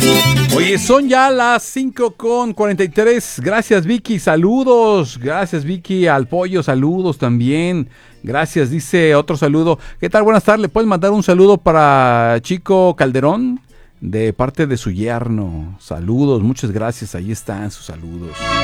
Oye, son ya las 5:43. Gracias, Vicky. Saludos. Gracias, Vicky. Al pollo, saludos también. Gracias, dice otro saludo. ¿Qué tal? Buenas tardes. ¿Le puedes mandar un saludo para Chico Calderón? De parte de su yerno. Saludos, muchas gracias. Ahí están sus saludos.